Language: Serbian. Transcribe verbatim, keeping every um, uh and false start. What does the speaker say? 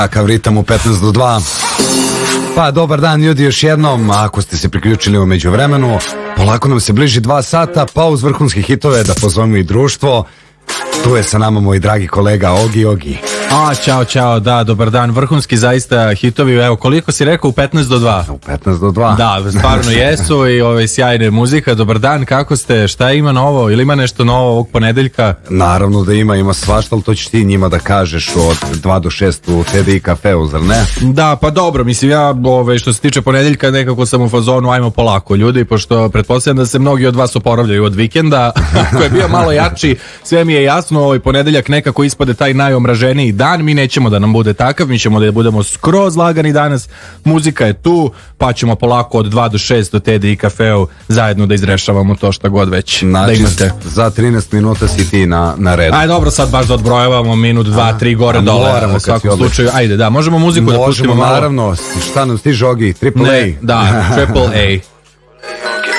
Takav ritam u petnaest do dva. Pa dobar dan ljudi još jednom, ako ste se priključili u međuvremenu, polako nam se bliži dva sata, pa uz vrhunske hitove da pozovemo i društvo. Tu je sa nama moj dragi kolega Ogi Ogi. A, čao, čao, da, dobar dan, vrhunski zaista hitovi, evo, koliko si rekao, u petnaest do dva? U petnaest do dva. Da, stvarno jesu i ove sjajne muzika, dobar dan, kako ste, šta ima novo, ili ima nešto novo ovog ponedeljka? Naravno da ima, ima svašta, ali to ćeš ti njima da kažeš od dva do šest u T D I kafeu, zar ne? Da, pa dobro, mislim ja, ove, što se tiče ponedeljka, nekako sam u fazonu, ajmo polako ljudi, pošto pretpostavljam da se mnogi od vas oporavljaju od vikenda, koji je bio malo jači, sve mi je jasno, ovaj ponedeljak nekako ispade taj najomraženiji dan, mi nećemo da nam bude takav, mi ćemo da budemo skroz lagani danas, muzika je tu, pa ćemo polako od dva do šest do T D I kafeu zajedno da izrešavamo to šta god već znači, da imate. Za trinaest minuta si ti na, na redu. Aj dobro, sad baš da odbrojavamo minut, dva, tri, gore, a, dole, moramo, u svakom slučaju, ajde da, možemo muziku možemo, da pustimo malo. Naravno, šta nam stiže Ogi, triple A? Ne, da, triple A.